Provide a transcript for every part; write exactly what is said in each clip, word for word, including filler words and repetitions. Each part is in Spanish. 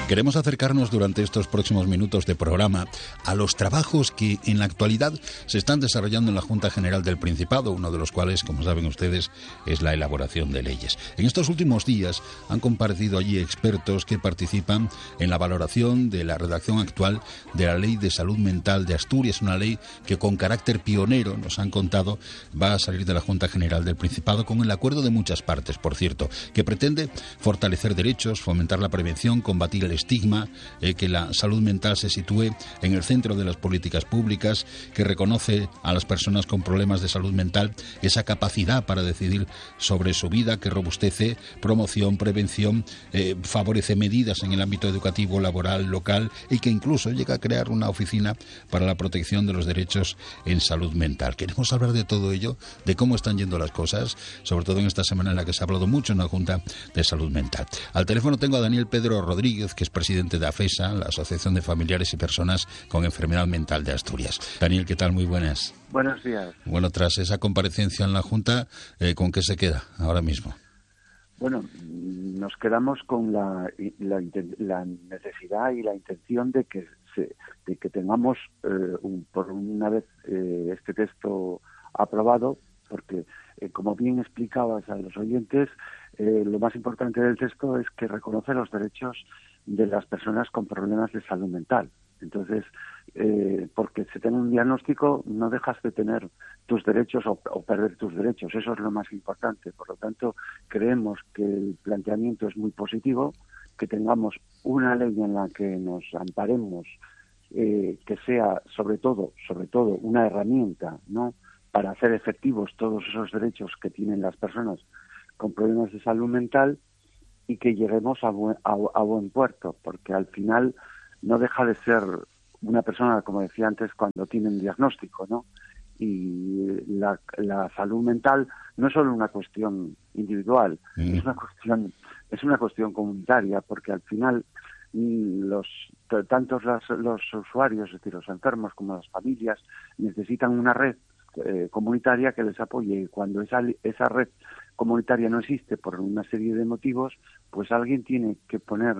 Queremos acercarnos durante estos próximos minutos de programa a los trabajos que en la actualidad se están desarrollando en la Junta General del Principado, uno de los cuales, como saben ustedes, es la elaboración de leyes. En estos últimos días han comparecido allí expertos que participan en la valoración de la redacción actual de la Ley de Salud Mental de Asturias, una ley que con carácter pionero, nos han contado, va a salir de la Junta General del Principado con el acuerdo de muchas partes, por cierto, que pretende fortalecer derechos, fomentar la prevención, combatir el estigma, eh, que la salud mental se sitúe en el centro de las políticas públicas, que reconoce a las personas con problemas de salud mental esa capacidad para decidir sobre su vida, que robustece promoción, prevención, eh, favorece medidas en el ámbito educativo, laboral, local y que incluso llega a crear una oficina para la protección de los derechos en salud mental. Queremos hablar de todo ello, de cómo están yendo las cosas, sobre todo en esta semana en la que se ha hablado mucho en la Junta de Salud Mental. Al teléfono tengo a Daniel Pedro Rodríguez, que es presidente de AFESA, la Asociación de Familiares y Personas con Enfermedad Mental de Asturias. Daniel, ¿qué tal? Muy buenas. Buenos días. Bueno, tras esa comparecencia en la Junta, eh, ¿con qué se queda ahora mismo? Bueno, nos quedamos con la, la, la necesidad y la intención de que se, de que tengamos eh, un, por una vez eh, este texto aprobado, porque eh, como bien explicabas a los oyentes, eh, lo más importante del texto es que reconoce los derechos de las personas con problemas de salud mental. Entonces, eh, porque se tiene un diagnóstico, no dejas de tener tus derechos o, o perder tus derechos. Eso es lo más importante. Por lo tanto, creemos que el planteamiento es muy positivo, que tengamos una ley en la que nos amparemos, eh, que sea sobre todo, sobre todo, una herramienta, ¿no?, para hacer efectivos todos esos derechos que tienen las personas con problemas de salud mental y que lleguemos a buen, a, a buen puerto, porque al final no deja de ser una persona, como decía antes, cuando tiene un diagnóstico, ¿no? Y la, la salud mental no es solo una cuestión individual, mm. es una cuestión es una cuestión comunitaria, porque al final los tantos las, los usuarios, es decir, los enfermos como las familias, necesitan una red eh, comunitaria que les apoye. Y cuando esa esa red comunitaria no existe por una serie de motivos, pues alguien tiene que poner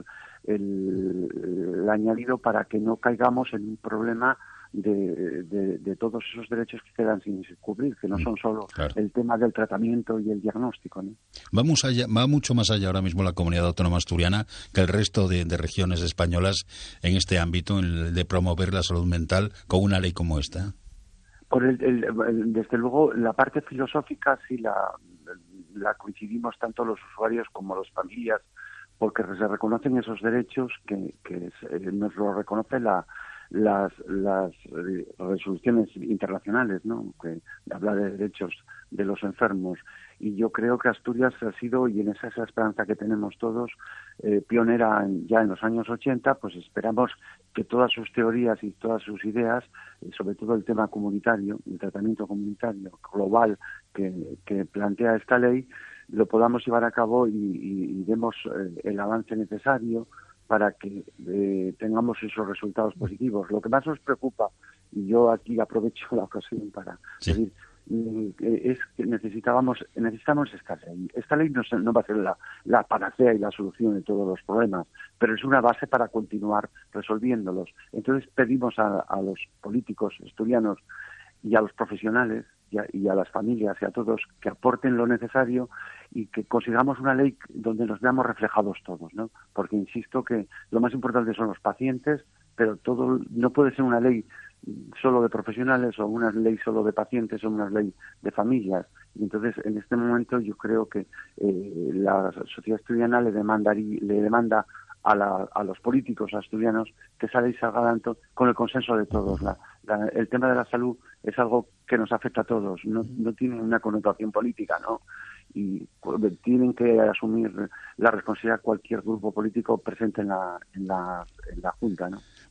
el, el añadido para que no caigamos en un problema de, de, de todos esos derechos que quedan sin cubrir, que no son solo claro. el tema del tratamiento y el diagnóstico, ¿no? Vamos allá, va mucho más allá ahora mismo la comunidad autónoma asturiana que el resto de, de regiones españolas en este ámbito, en el de promover la salud mental con una ley como esta. Por el, el, el, desde luego, la parte filosófica sí la, la coincidimos tanto los usuarios como las familias, porque se reconocen esos derechos que, que nos lo reconoce la, las, las resoluciones internacionales, ¿no?, que habla de derechos de los enfermos. Y yo creo que Asturias ha sido, y en esa, esa esperanza que tenemos todos, eh, pionera en, ya en los años ochenta, pues esperamos que todas sus teorías y todas sus ideas, eh, sobre todo el tema comunitario, el tratamiento comunitario global que, que plantea esta ley, lo podamos llevar a cabo y, y, y demos eh, el avance necesario para que eh, tengamos esos resultados positivos. Lo que más nos preocupa, y yo aquí aprovecho la ocasión para sí. decir, es que necesitábamos necesitamos esta ley. Esta ley no, no va a ser la, la panacea y la solución de todos los problemas, pero es una base para continuar resolviéndolos. Entonces pedimos a, a los políticos asturianos y a los profesionales y a, y a las familias y a todos que aporten lo necesario y que consigamos una ley donde nos veamos reflejados todos, ¿no? Porque insisto que lo más importante son los pacientes, pero todo no puede ser una ley solo de profesionales o una ley solo de pacientes o una ley de familias. Y entonces, en este momento, yo creo que eh, la sociedad asturiana le demandaría, le demanda a, la, a los políticos asturianos que esa ley salga adelante con el consenso de todos. La, la, el tema de la salud es algo que nos afecta a todos, no, no tiene una connotación política, ¿no? Y tienen que asumir la responsabilidad cualquier grupo político presente en la, en la, en la Junta, ¿no?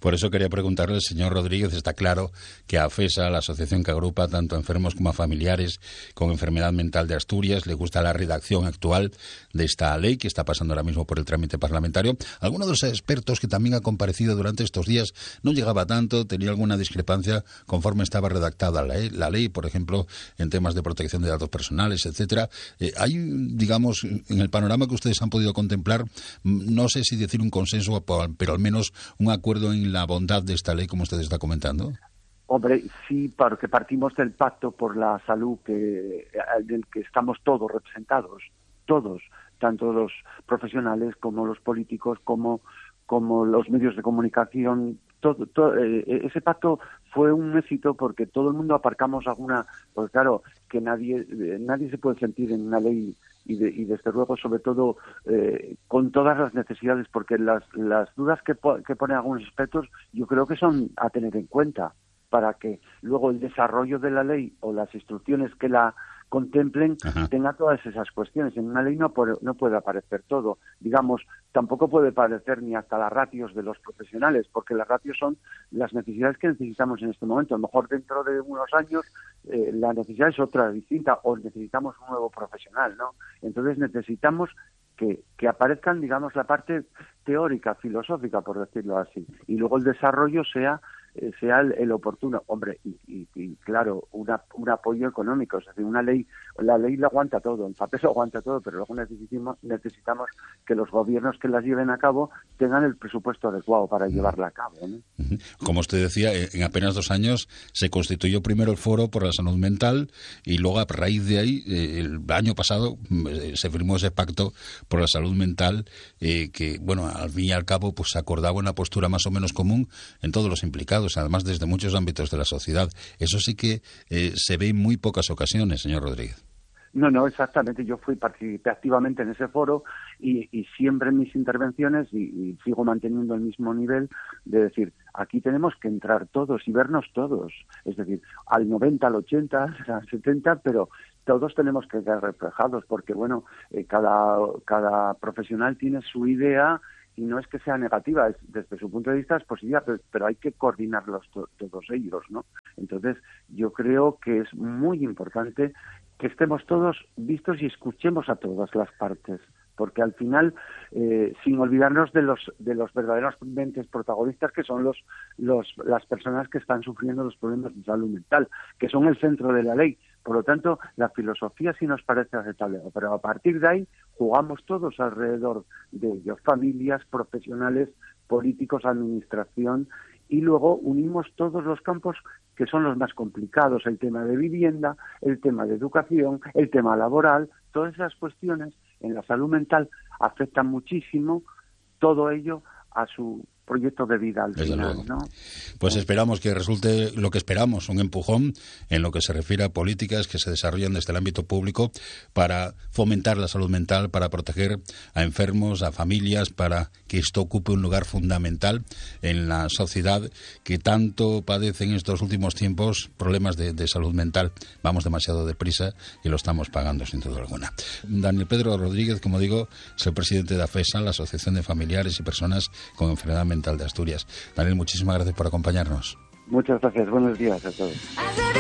Por eso quería preguntarle, señor Rodríguez, está claro que a AFESA, la asociación que agrupa tanto a enfermos como a familiares con enfermedad mental de Asturias, le gusta la redacción actual de esta ley que está pasando ahora mismo por el trámite parlamentario. Alguno de los expertos que también ha comparecido durante estos días no llegaba tanto, tenía alguna discrepancia conforme estaba redactada la ley, la ley por ejemplo, en temas de protección de datos personales, etcétera. Eh, hay, digamos, en el panorama que ustedes han podido contemplar, no sé si decir un consenso, pero al menos un acuerdo en la bondad de esta ley, como usted está comentando. Hombre, sí, porque partimos del pacto por la salud que, del que estamos todos representados, todos, tanto los profesionales como los políticos, como, como los medios de comunicación. Todo, todo, eh, ese pacto fue un éxito porque todo el mundo aparcamos alguna, porque claro, que nadie, eh, nadie se puede sentir en una ley y, de, y desde luego, sobre todo, eh, con todas las necesidades, porque las, las dudas que, po que ponen algunos expertos, yo creo que son a tener en cuenta para que luego el desarrollo de la ley o las instrucciones que la contemplen Ajá. tenga todas esas cuestiones. En una ley no puede, no puede aparecer todo. Digamos, tampoco puede aparecer ni hasta las ratios de los profesionales, porque las ratios son las necesidades que necesitamos en este momento. A lo mejor dentro de unos años eh, la necesidad es otra distinta, o necesitamos un nuevo profesional, ¿no? Entonces necesitamos que, que aparezcan, digamos, la parte teórica, filosófica, por decirlo así, y luego el desarrollo sea sea el, el oportuno, hombre, y, y, y claro, una, un apoyo económico, es decir, una ley, la ley lo aguanta todo, el papel lo aguanta todo, pero luego necesitamos, necesitamos que los gobiernos que las lleven a cabo tengan el presupuesto adecuado para llevarla a cabo, ¿no? Como usted decía, en apenas dos años se constituyó primero el Foro por la Salud Mental y luego a raíz de ahí, el año pasado, se firmó ese pacto por la salud mental eh, que, bueno, al fin y al cabo, pues acordaba una postura más o menos común en todos los implicados, además desde muchos ámbitos de la sociedad. Eso sí que eh, se ve en muy pocas ocasiones, señor Rodríguez. No, no, exactamente. Yo fui participé activamente en ese foro y, y siempre en mis intervenciones, y, y sigo manteniendo el mismo nivel de decir, aquí tenemos que entrar todos y vernos todos. Es decir, al noventa, al ochenta, al setenta, pero todos tenemos que quedar reflejados porque, bueno, eh, cada, cada profesional tiene su idea y no es que sea negativa, es, desde su punto de vista es positiva, pero, pero hay que coordinarlos to, todos ellos, ¿no? Entonces, yo creo que es muy importante que estemos todos vistos y escuchemos a todas las partes, porque al final, eh, sin olvidarnos de los de los verdaderos mentes protagonistas, que son los los las personas que están sufriendo los problemas de salud mental, que son el centro de la ley. Por lo tanto, la filosofía sí nos parece aceptable, pero a partir de ahí jugamos todos alrededor de ellos, familias, profesionales, políticos, administración, y luego unimos todos los campos que son los más complicados, el tema de vivienda, el tema de educación, el tema laboral, todas esas cuestiones en la salud mental afectan muchísimo todo ello a su proyecto de vida al Desde final, luego. ¿no? Pues esperamos que resulte lo que esperamos, un empujón en lo que se refiere a políticas que se desarrollan desde el ámbito público para fomentar la salud mental, para proteger a enfermos, a familias, para que esto ocupe un lugar fundamental en la sociedad que tanto padece en estos últimos tiempos problemas de, de salud mental. Vamos demasiado deprisa y lo estamos pagando sin duda alguna. Daniel Pedro Rodríguez, como digo, es el presidente de AFESA, la Asociación de Familiares y Personas con Enfermedad Mental de Asturias. Daniel, muchísimas gracias por acompañarnos. Muchas gracias. Buenos días a todos.